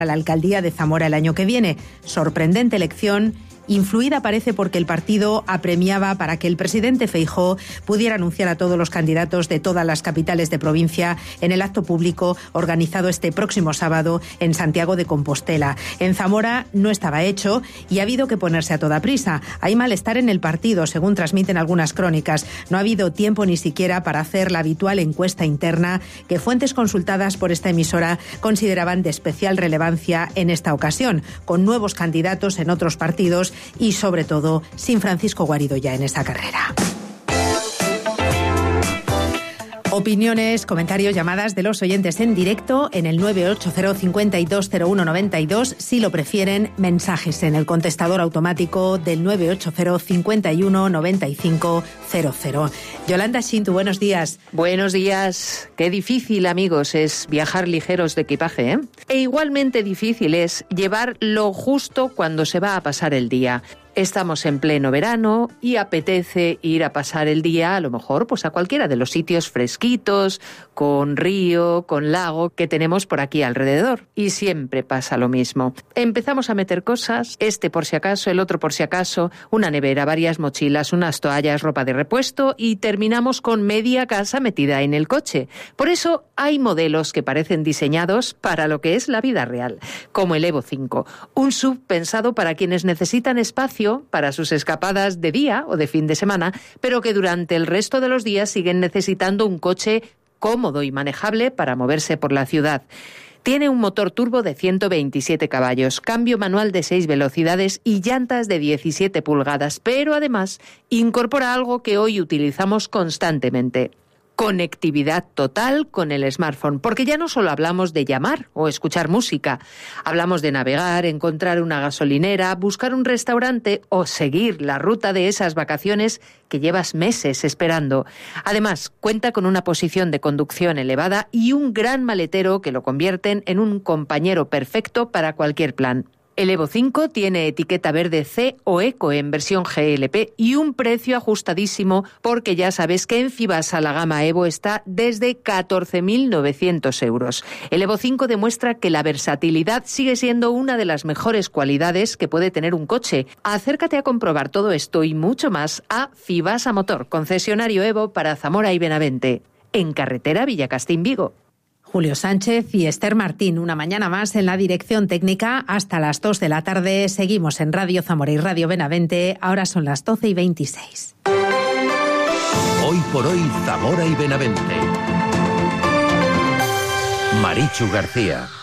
a la alcaldía de Zamora el año que viene. Sorprendente elección. Influida parece porque el partido apremiaba para que el presidente Feijóo pudiera anunciar a todos los candidatos de todas las capitales de provincia en el acto público organizado este próximo sábado en Santiago de Compostela. En Zamora no estaba hecho y ha habido que ponerse a toda prisa. Hay malestar en el partido, según transmiten algunas crónicas. No ha habido tiempo ni siquiera para hacer la habitual encuesta interna que fuentes consultadas por esta emisora consideraban de especial relevancia en esta ocasión, con nuevos candidatos en otros partidos y, sobre todo, sin Francisco Guarido ya en esa carrera. Opiniones, comentarios, llamadas de los oyentes en directo en el 980-520192. Si lo prefieren, mensajes en el contestador automático del 980-519500. Yolanda Shintu, buenos días. Buenos días. Qué difícil, amigos, es viajar ligeros de equipaje, ¿eh? E igualmente difícil es llevar lo justo cuando se va a pasar el día. Estamos en pleno verano y apetece ir a pasar el día, a lo mejor, pues a cualquiera de los sitios fresquitos, con río, con lago que tenemos por aquí alrededor. Y siempre pasa lo mismo. Empezamos a meter cosas, este por si acaso, el otro por si acaso, una nevera, varias mochilas, unas toallas, ropa de repuesto y terminamos con media casa metida en el coche. Por eso hay modelos que parecen diseñados para lo que es la vida real, como el Evo 5, un SUV pensado para quienes necesitan espacio para sus escapadas de día o de fin de semana, pero que durante el resto de los días siguen necesitando un coche cómodo y manejable para moverse por la ciudad. Tiene un motor turbo de 127 caballos, cambio manual de 6 velocidades y llantas de 17 pulgadas, pero además incorpora algo que hoy utilizamos constantemente: conectividad total con el smartphone, porque ya no solo hablamos de llamar o escuchar música, hablamos de navegar, encontrar una gasolinera, buscar un restaurante o seguir la ruta de esas vacaciones que llevas meses esperando. Además, cuenta con una posición de conducción elevada y un gran maletero que lo convierten en un compañero perfecto para cualquier plan. El Evo 5 tiene etiqueta verde C o Eco en versión GLP y un precio ajustadísimo, porque ya sabes que en Fibasa la gama Evo está desde 14.900 euros. El Evo 5 demuestra que la versatilidad sigue siendo una de las mejores cualidades que puede tener un coche. Acércate a comprobar todo esto y mucho más a Fibasa Motor, concesionario Evo para Zamora y Benavente, en carretera Villacastín-Vigo. Julio Sánchez y Esther Martín, una mañana más en la dirección técnica hasta las 2 de la tarde. Seguimos en Radio Zamora y Radio Benavente. Ahora son las 12:26. Hoy por hoy, Zamora y Benavente. Marichu García.